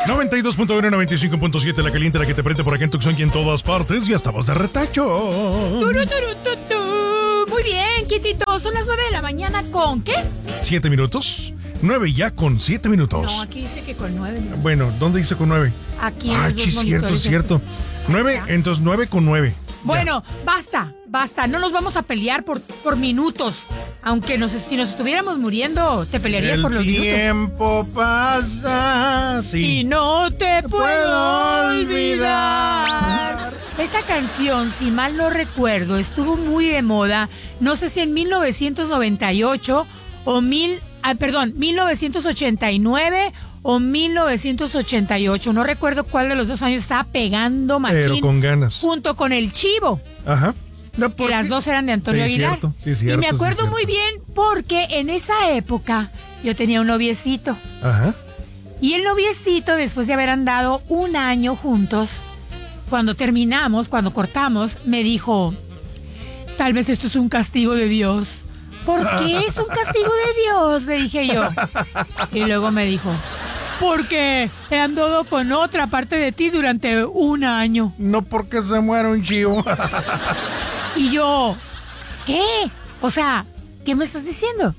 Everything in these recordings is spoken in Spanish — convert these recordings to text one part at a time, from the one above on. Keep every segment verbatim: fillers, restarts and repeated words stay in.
noventa y dos punto uno, noventa y cinco punto siete, la caliente, la que te prende por acá en Tucson y en todas partes. Ya estamos de retacho. Turu, turu, tu, tu. Muy bien, Kitito. Son las nueve de la mañana con ¿qué? Siete minutos. Nueve ya con siete minutos. No, aquí dice que con nueve minutos. Bueno, ¿dónde dice con nueve? Aquí en Ah, los dos sí, cierto, monitores. cierto. Nueve, entonces nueve con nueve. Bueno, basta, basta. No nos vamos a pelear por, por minutos. Aunque no sé, si nos estuviéramos muriendo, te pelearías El por los minutos. tiempo pasa. Sí. Y no te puedo, puedo olvidar. Esa canción, si mal no recuerdo, estuvo muy de moda. No sé si en mil novecientos noventa y ocho o mil, ah, perdón, mil novecientos ochenta y nueve o mil novecientos ochenta y ocho. No recuerdo cuál de los dos años estaba pegando machín. Pero con ganas. Junto con El Chivo. Ajá. No, Que las dos eran de Antonio sí, Aguilar. Cierto, sí, cierto, y me sí, acuerdo cierto. muy bien porque en esa época yo tenía un noviecito. Ajá. Y el noviecito, después de haber andado un año juntos, cuando terminamos, cuando cortamos, me dijo, tal vez esto es un castigo de Dios. ¿Por qué es un castigo de Dios? Le dije yo. Y luego me dijo, porque he andado con otra parte de ti durante un año. No porque se muera un chivo. Y yo, ¿qué? O sea, ¿qué me estás diciendo?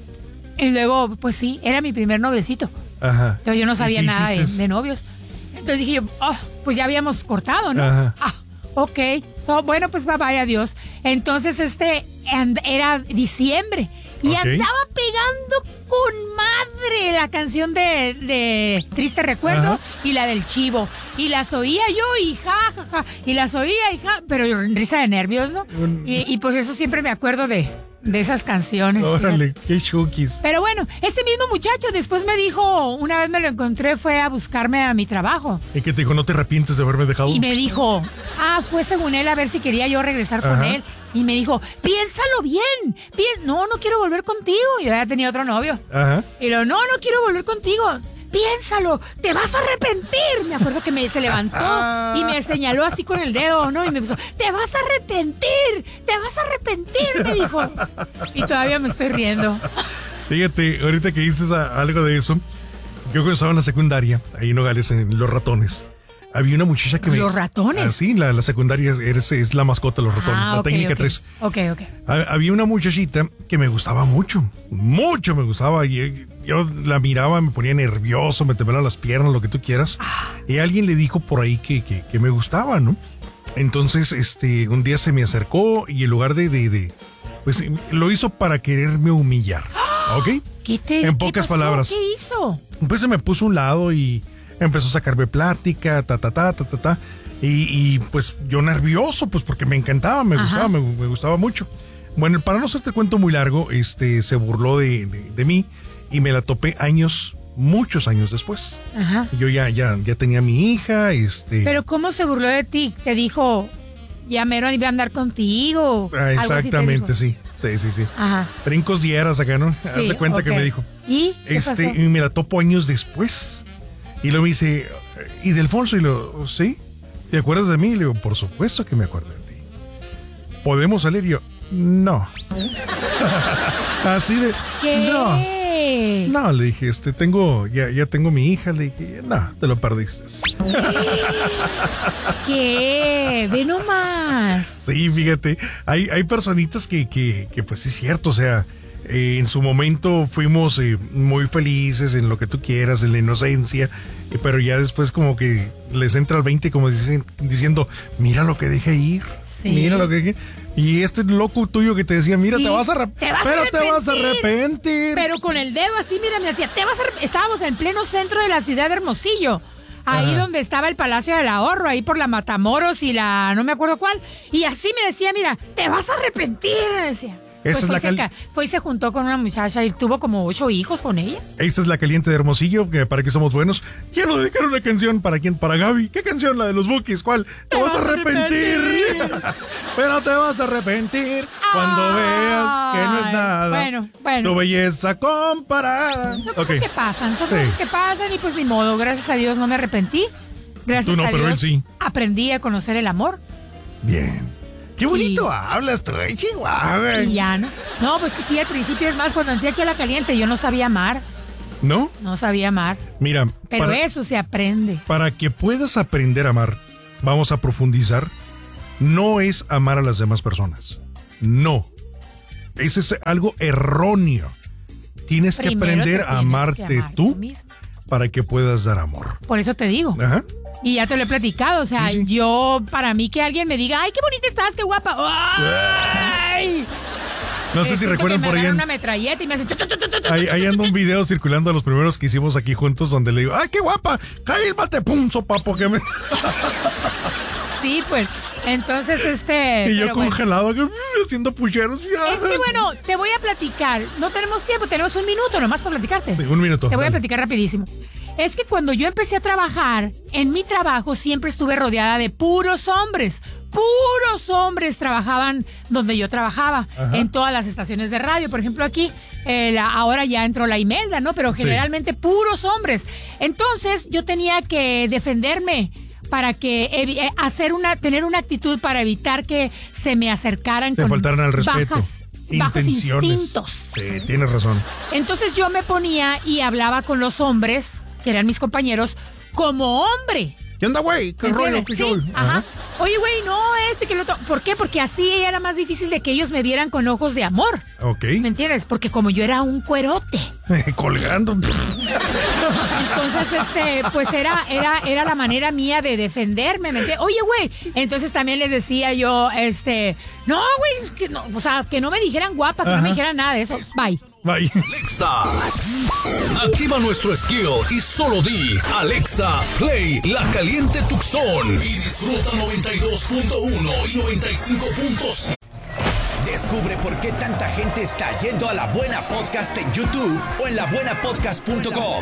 Y luego, pues sí, era mi primer noviecito. Ajá. Pero yo no sabía ¿Y qué nada de, hiciste? de novios. Entonces dije yo, oh, pues ya habíamos cortado, ¿no? Ajá. Ah, ok. So, bueno, pues bye bye, adiós. Entonces este and- era diciembre. Y Ok. andaba pegando con madre la canción de, de Triste Recuerdo Ajá. y la del Chivo. Y las oía yo y ja, ja, ja. Y las oía y ja, pero risa de nervios, ¿no? Un- Y, y por eso siempre me acuerdo de, de esas canciones. Órale, qué chukis. Pero bueno, ese mismo muchacho después me dijo, una vez me lo encontré, fue a buscarme a mi trabajo. ¿Y qué te dijo? ¿No te arrepientes de haberme dejado? Y me dijo, ah, fue según él a ver si quería yo regresar con Ajá. él. Y me dijo, piénsalo bien, bien, no, no quiero volver contigo. Yo ya tenía otro novio. Ajá. Y lo, no, no quiero volver contigo. Piénsalo, te vas a arrepentir. Me acuerdo que me se levantó y me señaló así con el dedo, ¿no? Y me puso, te vas a arrepentir, te vas a arrepentir, me dijo. Y todavía me estoy riendo. Fíjate, ahorita que dices a- algo de eso, yo cuando estaba en la secundaria, ahí en Nogales, en Los Ratones, había una muchacha que me... ¿Los ratones? Ah, sí, la, la secundaria es, es la mascota de los ratones, Ah, la ok, técnica ok. tres. Ok, ok. Ha- Había una muchachita que me gustaba mucho, mucho me gustaba. Y yo la miraba, me ponía nervioso, me temblaban las piernas, lo que tú quieras. Y alguien le dijo por ahí que, que, que me gustaba, ¿no? Entonces, este, un día se me acercó y en lugar de, de, de pues lo hizo para quererme humillar, ¿ok? ¿Qué te, En qué pocas pasó? palabras. ¿Qué hizo? Pues se me puso a un lado y empezó a sacarme plática, ta, ta, ta, ta, ta, ta. Y, y pues yo nervioso, pues porque me encantaba, me Ajá. gustaba, me, me gustaba mucho. Bueno, para no hacerte cuento muy largo, este, se burló de, de, de mí y me la topé años, muchos años después. Ajá. Yo ya, ya, ya tenía mi hija, este... Pero ¿cómo se burló de ti? Te dijo, ya mero iba a andar contigo. Ah, Algo así te exactamente, dijo. sí, sí, sí, sí. Ajá. Brincos dieras acá, ¿no? Sí, Haz de cuenta ok. que me dijo. ¿Y? ¿Qué Este, pasó? y me la topo años después. Y luego me dice, ¿y de Alfonso? Y lo, ¿sí? ¿Te acuerdas de mí? Y le digo, por supuesto que me acuerdo de ti. ¿Podemos salir? Y yo, no. Así de, ¿Qué? no. No, le dije, este, tengo, ya, ya tengo mi hija. Le dije, no, te lo perdiste. ¿Qué? Ve nomás. Sí, fíjate, hay, hay personitas que, que, que, pues sí es cierto, o sea, eh, en su momento fuimos eh, muy felices en lo que tú quieras, en la inocencia, eh, pero ya después como que les entra el veinte como dicen, diciendo, mira lo que dejé ir, Sí. mira lo que dejé. Y este loco tuyo que te decía, mira, Sí, te vas a arrep- te vas a pero te vas a arrepentir. arrepentir. Pero con el dedo así, mira, me hacía, te vas a... arrep-". Estábamos en pleno centro de la ciudad de Hermosillo. Ahí Ajá. donde estaba el Palacio del Ahorro, ahí por la Matamoros y la... no me acuerdo cuál. Y así me decía, mira, te vas a arrepentir, me decía. Esa Pues es fue, la y se cal- ca- fue y se juntó con una muchacha y tuvo como ocho hijos con ella. Esta es la caliente de Hermosillo, que para que somos buenos. Quiero dedicar una canción para quién, para Gaby. ¿Qué canción? La de los Bukis. ¿Cuál? Te, vas a arrepentir. Pero te vas a arrepentir cuando veas que no es Ay, nada. bueno, bueno. Tu belleza comparada. Son cosas Ok. que pasan, son Sí. cosas que pasan y pues ni modo. Gracias a Dios no me arrepentí. Gracias Tú no, a pero Dios él sí. aprendí a conocer el amor. Bien. Qué bonito Y- hablas tú, eh, Chihuahua. Y ya, ¿no? No, pues que sí, al principio es más, cuando entré aquí a la caliente yo no sabía amar. ¿No? No sabía amar. Mira. Pero para, eso se aprende. Para que puedas aprender a amar, vamos a profundizar, no es amar a las demás personas. No. Eso es algo erróneo. Tienes Primero que aprender a amarte que amar tú para que puedas dar amor. Por eso te digo. Ajá. Y ya te lo he platicado. O sea, sí, sí. yo, para mí que alguien me diga, ay, qué bonita estás, qué guapa. ¡Ay! No sé si recuerdan por ahí. En... una metralleta y me hace... Ahí, ahí anda un video circulando de los primeros que hicimos aquí juntos donde le digo, ¡ay, qué guapa! ¡Cálmate, pum, sopapo! Que me... Sí, pues, entonces este... Y yo congelado, bueno, haciendo pucheros. Es que bueno, te voy a platicar. No tenemos tiempo, tenemos un minuto nomás para platicarte. Sí, un minuto. Te voy dale. a platicar rapidísimo. Es que cuando yo empecé a trabajar, en mi trabajo siempre estuve rodeada de puros hombres. Puros hombres trabajaban donde yo trabajaba. Ajá. En todas las estaciones de radio. Por ejemplo, aquí, eh, la, ahora ya entró la Imelda, ¿no? Pero generalmente sí. puros hombres. Entonces, yo tenía que defenderme para que eh, hacer una, tener una actitud para evitar que se me acercaran Te con faltaran al respeto. Bajas, intenciones. Bajos instintos. Sí, tienes razón. Entonces yo me ponía y hablaba con los hombres, que eran mis compañeros, como hombre. ¿Qué onda, güey? ¿Qué rollo? ¿Qué sí, ajá. ajá. Oye, güey, no, este que lo otro. ¿Por qué? Porque así era más difícil de que ellos me vieran con ojos de amor. Ok. ¿Me entiendes? Porque como yo era un cuerote. Colgando. Entonces, este, pues era, era, era la manera mía de defenderme, ¿me entiendes? Oye, güey. Entonces también les decía yo, este, no, güey, que no, o sea, que no me dijeran guapa, que Ajá. no me dijeran nada de eso. Bye. Bye. Alexa, activa nuestro skill y solo di Alexa, play La Caliente Tucson y disfruta noventa y dos punto uno y noventa y cinco punto cinco. Descubre por qué tanta gente está yendo a La Buena Podcast en YouTube o en la buena podcast punto com.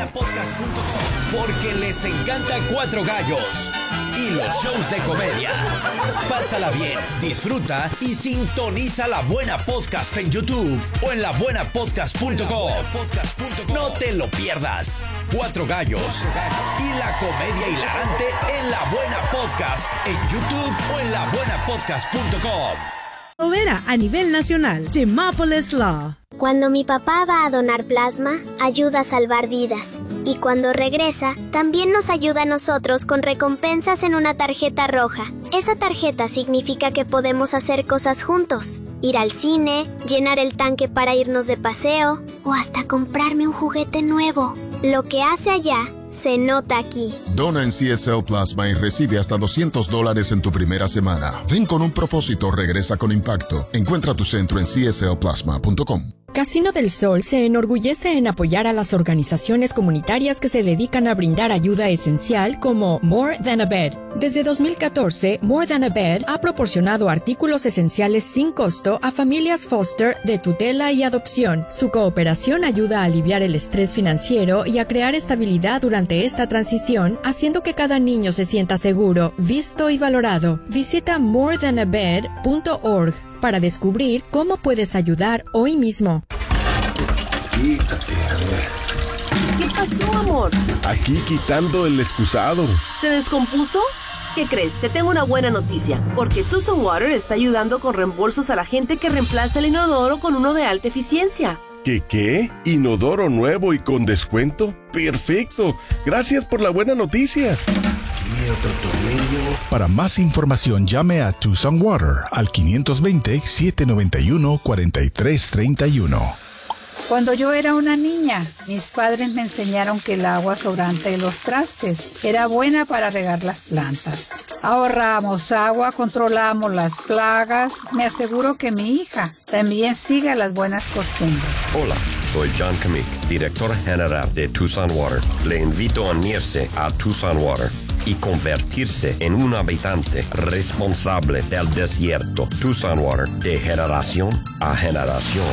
Porque les encanta Cuatro Gallos y los shows de comedia. Pásala bien, disfruta y sintoniza La Buena Podcast en YouTube o en la buena podcast punto com. No te lo pierdas. Cuatro Gallos y la comedia hilarante en La Buena Podcast en YouTube o en la buena podcast punto com. Overa a nivel nacional, Demopolis Law. Cuando mi papá va a donar plasma, ayuda a salvar vidas. Y cuando regresa, también nos ayuda a nosotros con recompensas en una tarjeta roja. Esa tarjeta significa que podemos hacer cosas juntos. Ir al cine, llenar el tanque para irnos de paseo, o hasta comprarme un juguete nuevo. Lo que hace allá, se nota aquí. Dona en C S L Plasma y recibe hasta doscientos dólares en tu primera semana. Ven con un propósito, regresa con impacto. Encuentra tu centro en c s l plasma punto com. Casino del Sol se enorgullece en apoyar a las organizaciones comunitarias que se dedican a brindar ayuda esencial como More Than a Bed. Desde dos mil catorce, More Than a Bed ha proporcionado artículos esenciales sin costo a familias foster de tutela y adopción. Su cooperación ayuda a aliviar el estrés financiero y a crear estabilidad durante esta transición, haciendo que cada niño se sienta seguro, visto y valorado. Visita more than a bed punto org para descubrir cómo puedes ayudar hoy mismo. Quítate, a ver. ¿Qué pasó, amor? Aquí quitando el excusado. ¿Se descompuso? ¿Qué crees? Te tengo una buena noticia, porque Tucson Water está ayudando con reembolsos a la gente que reemplaza el inodoro con uno de alta eficiencia. ¿Qué qué? ¿Inodoro nuevo y con descuento? ¡Perfecto! Gracias por la buena noticia. Aquí otro tornillo. Para más información, llame a Tucson Water al quinientos veinte, setecientos noventa y uno, cuarenta y tres treinta y uno. Cuando yo era una niña, mis padres me enseñaron que el agua sobrante de los trastes era buena para regar las plantas. Ahorramos agua, controlamos las plagas. Me aseguro que mi hija también siga las buenas costumbres. Hola, soy John Kamik, director general de Tucson Water. Le invito a unirse a Tucson Water y convertirse en un habitante responsable del desierto. Tucson Water, de generación a generación.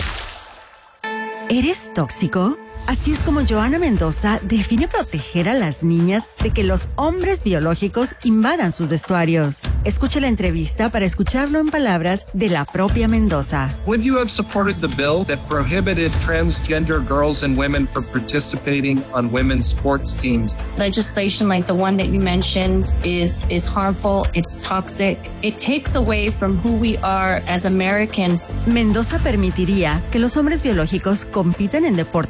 ¿Eres tóxico? Así es como Joana Mendoza define proteger a las niñas de que los hombres biológicos invadan sus vestuarios. Escucha la entrevista para escucharlo en palabras de la propia Mendoza. Would you have supported the bill that prohibited transgender girls and women from participating on women's sports teams? Legislation like the one that you mentioned is, is harmful, it's toxic. It takes away from who we are as Americans. Mendoza permitiría que los hombres biológicos compitan en deportes femeninos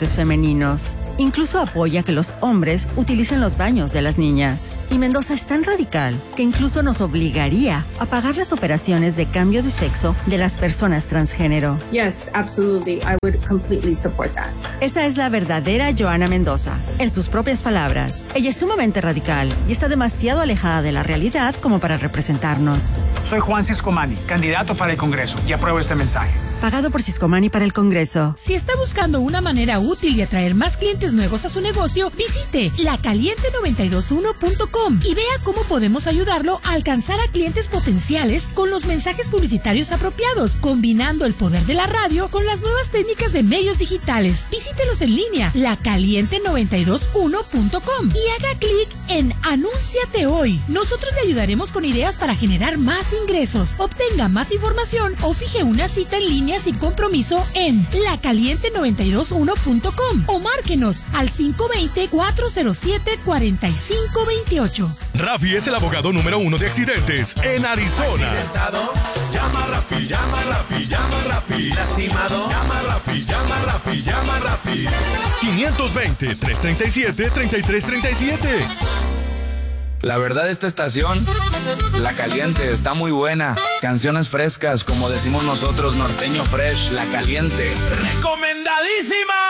femeninos. Incluso apoya que los hombres utilicen los baños de las niñas. Y Mendoza es tan radical que incluso nos obligaría a pagar las operaciones de cambio de sexo de las personas transgénero. Yes, absolutely. I would completely support that. Esa es la verdadera Joana Mendoza. En sus propias palabras, ella es sumamente radical y está demasiado alejada de la realidad como para representarnos. Soy Juan Ciscomani, candidato para el Congreso, y apruebo este mensaje. Pagado por Ciscomani para el Congreso. Si está buscando una manera útil de atraer más clientes nuevos a su negocio, visite la caliente noventa y dos uno punto com y vea cómo podemos ayudarlo a alcanzar a clientes potenciales con los mensajes publicitarios apropiados, combinando el poder de la radio con las nuevas técnicas de medios digitales. Visítelos en línea, la caliente noventa y dos uno punto com, y haga clic en Anúnciate hoy. Nosotros le ayudaremos con ideas para generar más ingresos. Obtenga más información o fije una cita en línea sin compromiso en la caliente noventa y dos uno punto com o márquenos al cinco dos cero, cuatro cero siete, cuatro cinco dos ocho. Rafi es el abogado número uno de accidentes en Arizona. Accidentado, llama a Rafi, llama a Rafi, llama a Rafi. Lastimado, llama a Rafi, llama a Rafi, llama a Rafi. quinientos veinte, trescientos treinta y siete, treinta y tres treinta y siete. La verdad, esta estación, La Caliente, está muy buena. Canciones frescas, como decimos nosotros, norteño fresh, La Caliente. ¡Recomendadísima!